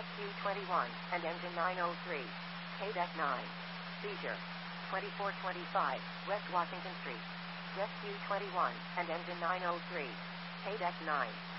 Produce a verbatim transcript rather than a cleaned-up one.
Rescue twenty-one, and engine nine oh three. K D E C nine. Seizure. twenty-four twenty-five, West Washington Street. Rescue twenty-one, and engine nine oh three. K D E C nine.